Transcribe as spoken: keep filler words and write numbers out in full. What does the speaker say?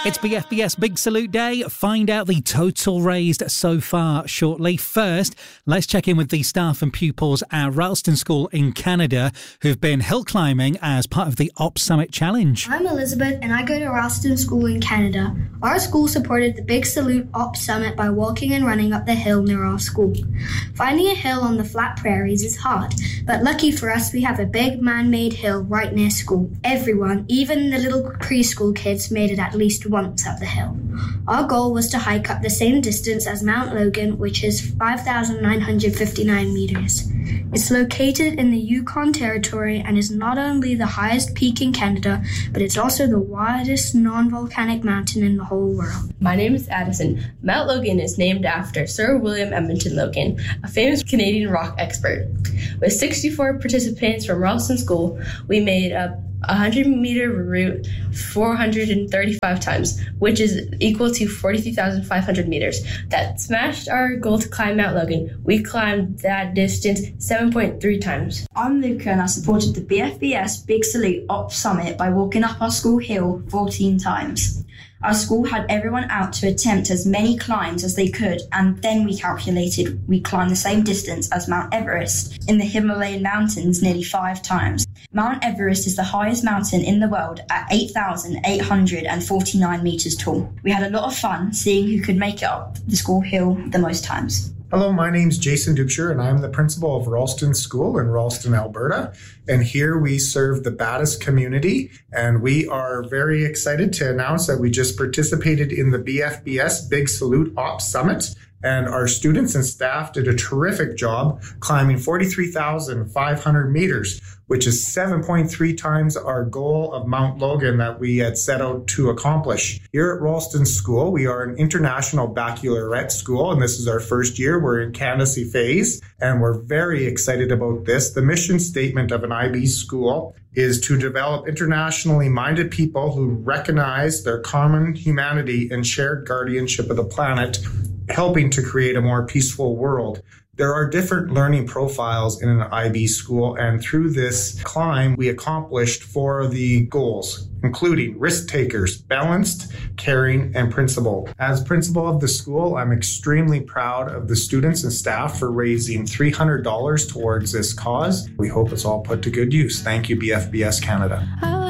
It's B F B S Big Salute Day. Find out the total raised so far shortly. First, let's check in with the staff and pupils at Ralston School in Canada who've been hill climbing as part of the Op Summit Challenge. I'm Elizabeth and I go to Ralston School in Canada. Our school supported the Big Salute Op Summit by walking and running up the hill near our school. Finding a hill on the flat prairies is hard, but lucky for us we have a big man-made hill right near school. Everyone, even the little preschool kids, made it at least once up the hill. Our goal was to hike up the same distance as Mount Logan, which is five thousand nine hundred fifty-nine meters. It's located in the Yukon Territory and is not only the highest peak in Canada, but it's also the widest non-volcanic mountain in the whole world. My name is Addison. Mount Logan is named after Sir William Edmonton Logan, a famous Canadian rock expert. With sixty-four participants from Ralston School, we made up a one hundred meter route four hundred thirty-five times, which is equal to forty-three thousand five hundred meters. That smashed our goal to climb Mount Logan. We climbed that distance seven point three times. I'm Luca and I supported the B F B S Big Salute Op Summit by walking up our school hill fourteen times. Our school had everyone out to attempt as many climbs as they could, and then we calculated we climbed the same distance as Mount Everest in the Himalayan mountains nearly five times. Mount Everest is the highest mountain in the world at eight thousand eight hundred forty-nine meters tall. We had a lot of fun seeing who could make it up the school hill the most times. Hello, my name's Jason Dubscher, and I'm the principal of Ralston School in Ralston, Alberta. And here we serve the Battis community, and we are very excited to announce that we just participated in the B F B S Big Salute Op Summit. And our students and staff did a terrific job climbing forty-three thousand five hundred meters, which is seven point three times our goal of Mount Logan that we had set out to accomplish. Here at Ralston School, we are an international baccalaureate school, and this is our first year. We're in candidacy phase, and we're very excited about this. The mission statement of an I B school is to develop internationally minded people who recognize their common humanity and shared guardianship of the planet, helping to create a more peaceful world. There are different learning profiles in an I B school, and through this climb, we accomplished four of the goals, including risk takers, balanced, caring, and principled. As principal of the school, I'm extremely proud of the students and staff for raising three hundred dollars towards this cause. We hope it's all put to good use. Thank you, B F B S Canada.